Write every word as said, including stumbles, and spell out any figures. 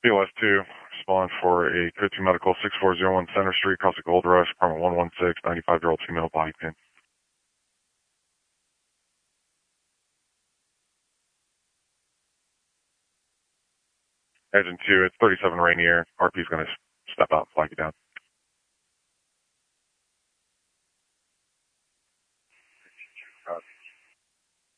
B L S two, respond for a Code two Medical six four zero one Center Street, Casa Gold Rush, apartment one one six, ninety-five-year-old female body pin. Engine two, it's thirty-seven Rainier. R P is going to step out and flag you down.